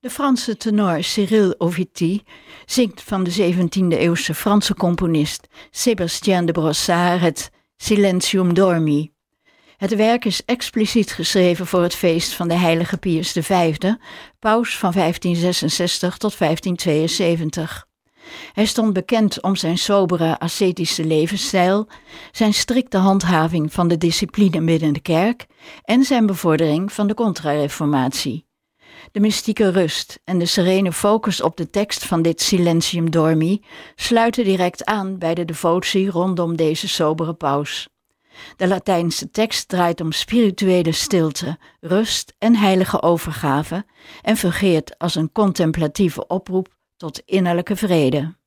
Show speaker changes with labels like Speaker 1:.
Speaker 1: De Franse tenor Cyril Ovitti zingt van de 17e-eeuwse Franse componist Sébastien de Brossard het Silentium Dormi. Het werk is expliciet geschreven voor het feest van de heilige Pius V, paus van 1566 tot 1572. Hij stond bekend om zijn sobere ascetische levensstijl, zijn strikte handhaving van de discipline binnen de kerk en zijn bevordering van de Contra-reformatie. De mystieke rust en de serene focus op de tekst van dit Silentium Dormi sluiten direct aan bij de devotie rondom deze sobere paus. De Latijnse tekst draait om spirituele stilte, rust en heilige overgave en fungeert als een contemplatieve oproep tot innerlijke vrede.